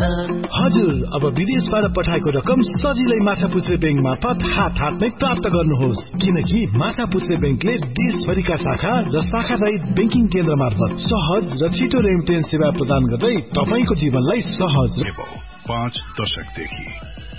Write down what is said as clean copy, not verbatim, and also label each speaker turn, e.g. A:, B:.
A: हजुर, अब विदेशबाट पठाएको रकम सजिलै माछापुच्छ्रे बैंक मार्फत हातमै प्राप्त गर्नुहोस्, किनकि माछापुच्छ्रे बैंकले देशभरिका शाखा र शाखा रहित बैंकिङ केन्द्र मार्फत सहज र छिटो रेमिटेन्स सेवा प्रदान गर्दै तपाईको जीवनलाई सहज
B: 5 दशकदेखि